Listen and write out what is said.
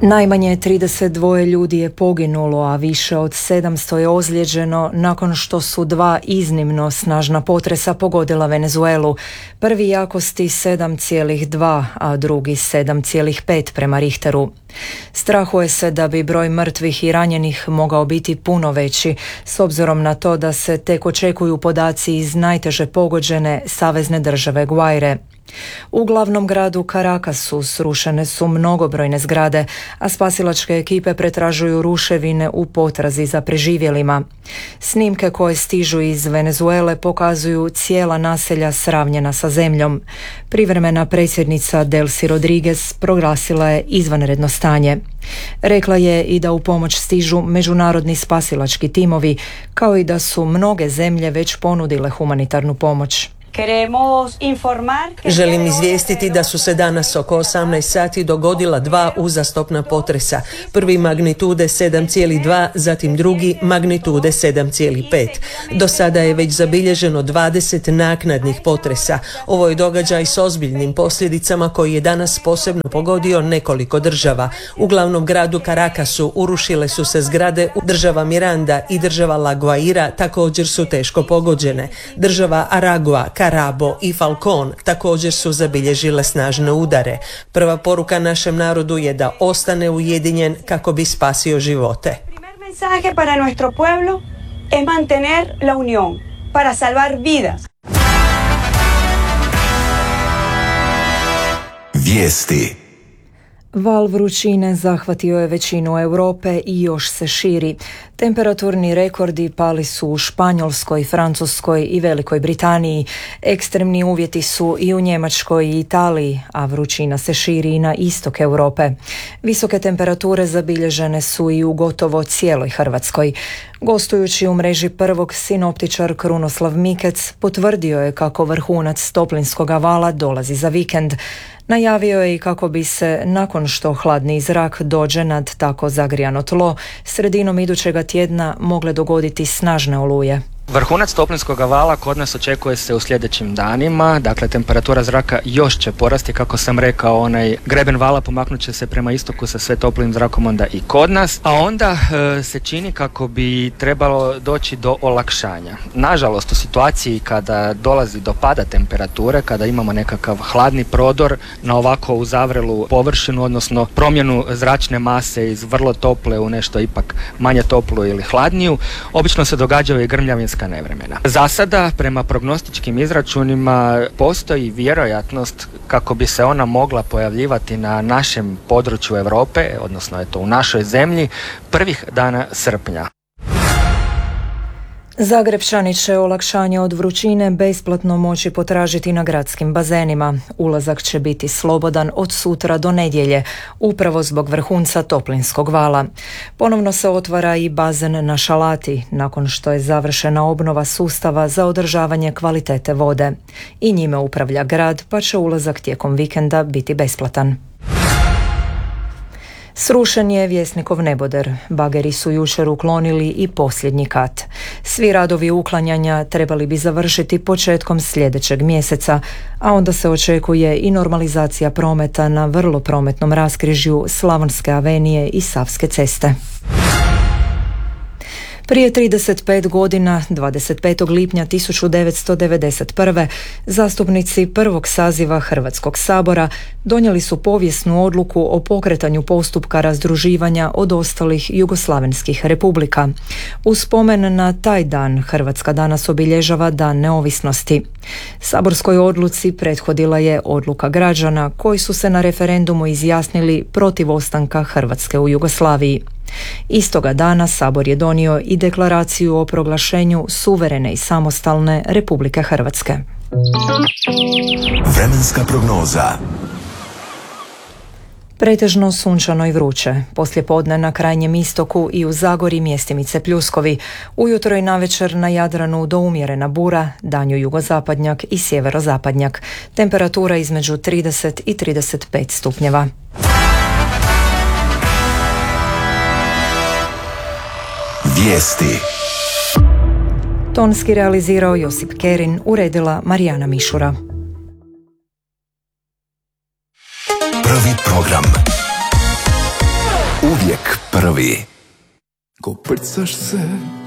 Najmanje 32 ljudi je poginulo, a više od 700 je ozlijeđeno nakon što su dva iznimno snažna potresa pogodila Venezuelu. Prvi jakosti 7,2, a drugi 7,5 prema Richteru. Strahuje se da bi broj mrtvih i ranjenih mogao biti puno veći, s obzirom na to da se tek očekuju podaci iz najteže pogođene savezne države Guaire. U glavnom gradu Caracasu srušene su mnogobrojne zgrade, a spasilačke ekipe pretražuju ruševine u potrazi za preživjelima. Snimke koje stižu iz Venezuele pokazuju cijela naselja sravnjena sa zemljom. Privremena predsjednica Delcy Rodriguez proglasila je izvanredno stanje. Rekla je i da u pomoć stižu međunarodni spasilački timovi, kao i da su mnoge zemlje već ponudile humanitarnu pomoć. Želim izvijestiti da su se danas oko 18 sati dogodila dva uzastopna potresa. Prvi magnitude 7,2, zatim drugi magnitude 7,5. Do sada je već zabilježeno 20 naknadnih potresa. Ovo je događaj s ozbiljnim posljedicama koji je danas posebno pogodio nekoliko država. U glavnom gradu Caracasu urušile su se zgrade, država Miranda i država La Guaira također su teško pogođene. Država Aragua, Carabobo i Falcón također su zabilježile snažne udare. Prva poruka našem narodu je da ostane ujedinjen kako bi spasio živote. Primer mensaje para nuestro pueblo es mantener la unión para salvar vidas. Vijesti. Val vrućine zahvatio je većinu Europe i još se širi. Temperaturni rekordi pali su u Španjolskoj, Francuskoj i Velikoj Britaniji. Ekstremni uvjeti su i u Njemačkoj i Italiji, a vrućina se širi i na istok Europe. Visoke temperature zabilježene su i u gotovo cijeloj Hrvatskoj. Gostujući u mreži prvog, sinoptičar Krunoslav Mikec potvrdio je kako vrhunac toplinskoga vala dolazi za vikend. Najavio je i kako bi se, nakon što hladni zrak dođe nad tako zagrijano tlo, sredinom idućega tjedna mogle dogoditi snažne oluje. Vrhunac toplinskog vala kod nas očekuje se u sljedećim danima, dakle temperatura zraka još će porasti, kako sam rekao, onaj greben vala pomaknut će se prema istoku sa sve toplim zrakom onda i kod nas, a onda se čini kako bi trebalo doći do olakšanja. Nažalost, u situaciji kada dolazi do pada temperature, kada imamo nekakav hladni prodor na ovako uzavrelu površinu, odnosno promjenu zračne mase iz vrlo tople u nešto ipak manje toplu ili hladniju, obično se događaju i grmljavinska nevremena. Za sada, prema prognostičkim izračunima, postoji vjerojatnost kako bi se ona mogla pojavljivati na našem području Europe, odnosno u našoj zemlji, prvih dana srpnja. Zagrepčani će olakšanje od vrućine besplatno moći potražiti na gradskim bazenima. Ulazak će biti slobodan od sutra do nedjelje, upravo zbog vrhunca toplinskog vala. Ponovno se otvara i bazen na Šalati, nakon što je završena obnova sustava za održavanje kvalitete vode. I njime upravlja grad, pa će ulazak tijekom vikenda biti besplatan. Srušen je Vjesnikov neboder. Bageri su jučer uklonili i posljednji kat. Svi radovi uklanjanja trebali bi završiti početkom sljedećeg mjeseca, a onda se očekuje i normalizacija prometa na vrlo prometnom raskrižju Slavonske avenije i Savske ceste. Prije 35 godina, 25. lipnja 1991. zastupnici prvog saziva Hrvatskog sabora donijeli su povijesnu odluku o pokretanju postupka razdruživanja od ostalih jugoslavenskih republika. U spomen na taj dan Hrvatska danas obilježava Dan neovisnosti. Saborskoj odluci prethodila je odluka građana koji su se na referendumu izjasnili protiv ostanka Hrvatske u Jugoslaviji. Istoga dana Sabor je donio i deklaraciju o proglašenju suverene i samostalne Republike Hrvatske. Vremenska prognoza. Pretežno sunčano i vruće. Poslijepodne na krajnjem istoku i u Zagori mjestimice pljuskovi. Ujutro i navečer na Jadranu do umjerena bura, danju jugozapadnjak i sjeverozapadnjak. Temperatura između 30 i 35 stupnjeva. Vijesti. Tonski realizirao Josip Kerin, uredila Marijana Mišura. Prvi program. uvijek prvi. Koprcaš se